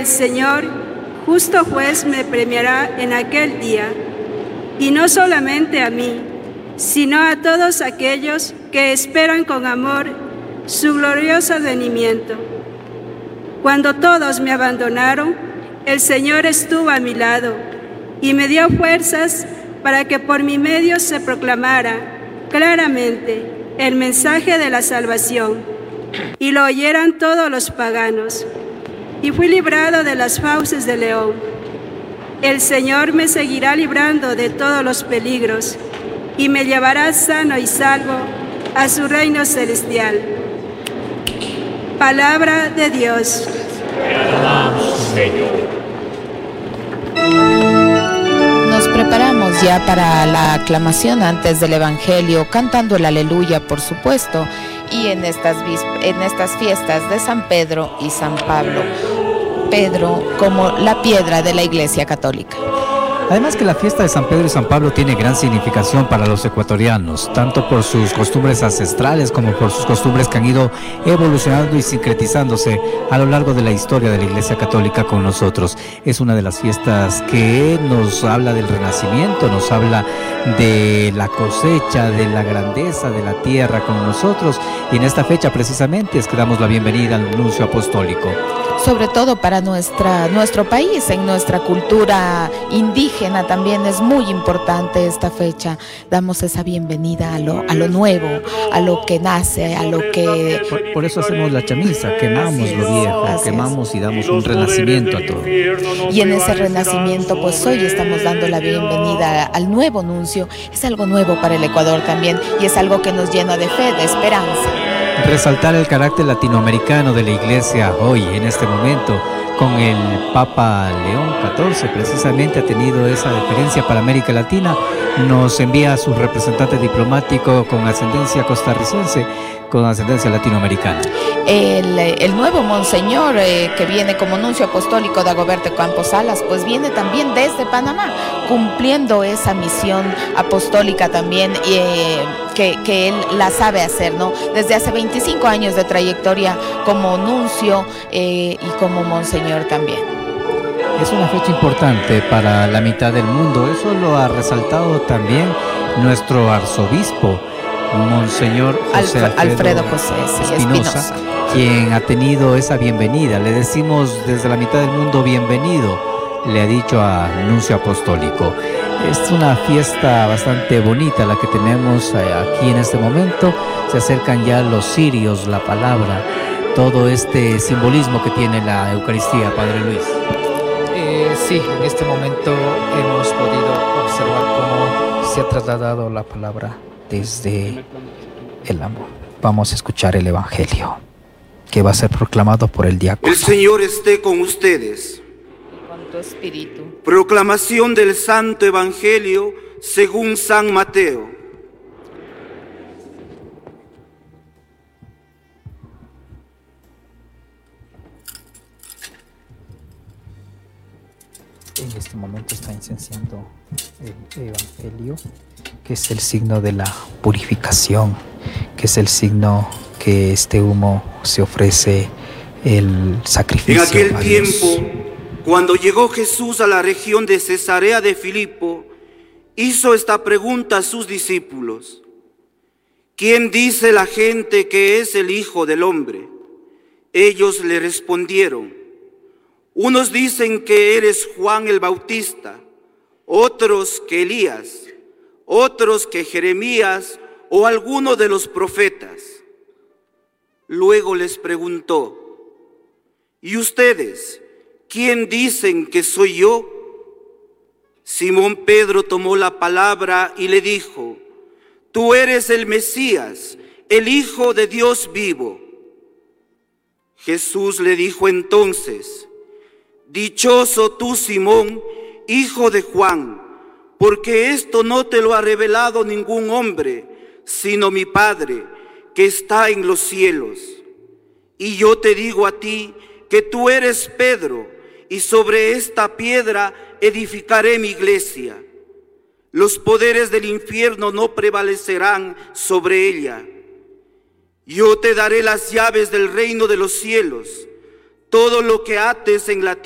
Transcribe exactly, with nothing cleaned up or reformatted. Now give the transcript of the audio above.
Señor, justo juez, me premiará en aquel día, y no solamente a mí, sino a todos aquellos que esperan con amor su glorioso advenimiento. Cuando todos me abandonaron, el Señor estuvo a mi lado y me dio fuerzas para que por mi medio se proclamara claramente el mensaje de la salvación y lo oyeran todos los paganos. Y fui librado de las fauces del león. El Señor me seguirá librando de todos los peligros y me llevará sano y salvo a su reino celestial. Palabra de Dios. Te alabamos, Señor. Nos preparamos ya para la aclamación antes del Evangelio, cantando el Aleluya, por supuesto, y en estas, en estas fiestas de San Pedro y San Pablo. Pedro como la piedra de la Iglesia Católica. Además que la fiesta de San Pedro y San Pablo tiene gran significación para los ecuatorianos, tanto por sus costumbres ancestrales como por sus costumbres que han ido evolucionando y sincretizándose a lo largo de la historia de la Iglesia Católica con nosotros. Es una de las fiestas que nos habla del renacimiento, nos habla de la cosecha, de la grandeza de la tierra con nosotros, y en esta fecha precisamente es que damos la bienvenida al nuncio apostólico. Sobre todo para nuestra, nuestro país, en nuestra cultura indígena también es muy importante esta fecha. Damos esa bienvenida a lo, a lo nuevo, a lo que nace, a lo que... Por, por eso hacemos la chamisa, quemamos lo viejo, Así quemamos y damos un renacimiento a todo. Y en ese renacimiento, pues hoy estamos dando la bienvenida al nuevo nuncio. Es algo nuevo para el Ecuador también, y es algo que nos llena de fe, de esperanza. Resaltar el carácter latinoamericano de la Iglesia hoy, en este momento, con el Papa León catorce, precisamente ha tenido esa deferencia para América Latina, nos envía a su representante diplomático con ascendencia costarricense, con ascendencia latinoamericana. El, el nuevo monseñor eh, que viene como nuncio apostólico de Dagoberto Campos Salas, pues viene también desde Panamá, cumpliendo esa misión apostólica también, eh, que, que él la sabe hacer, ¿no? Desde hace veinticinco años de trayectoria como nuncio eh, y como monseñor también. Es una fecha importante para la mitad del mundo, eso lo ha resaltado también nuestro arzobispo, Monseñor José Alfredo, Alfredo José sí, Espinosa, Espinosa, quien ha tenido esa bienvenida. Le decimos desde la mitad del mundo bienvenido, le ha dicho al nuncio apostólico. Es una fiesta bastante bonita la que tenemos aquí en este momento. Se acercan ya los cirios, la palabra, todo este simbolismo que tiene la Eucaristía, Padre Luis. Eh, sí, en este momento hemos podido observar cómo se ha trasladado la palabra desde el amor. Vamos a escuchar el Evangelio que va a ser proclamado por el diácono. El Señor esté con ustedes. y con tu espíritu. Proclamación del Santo Evangelio según San Mateo. En este momento está incensiando el Evangelio, que es el signo de la purificación, que es el signo que este humo se ofrece el sacrificio. En aquel a Dios. tiempo, cuando llegó Jesús a la región de Cesarea de Filipo, hizo esta pregunta a sus discípulos: ¿quién dice la gente que es el Hijo del Hombre? Ellos le respondieron: unos dicen que eres Juan el Bautista, otros que Elías, otros que Jeremías o alguno de los profetas. Luego les preguntó: ¿y ustedes, quién dicen que soy yo? Simón Pedro tomó la palabra y le dijo: tú eres el Mesías, el Hijo de Dios vivo. Jesús le dijo entonces: dichoso tú, Simón, hijo de Juan, porque esto no te lo ha revelado ningún hombre, sino mi Padre, que está en los cielos. Y yo te digo a ti que tú eres Pedro, y sobre esta piedra edificaré mi iglesia. Los poderes del infierno no prevalecerán sobre ella. Yo te daré las llaves del reino de los cielos. Todo lo que ates en la tierra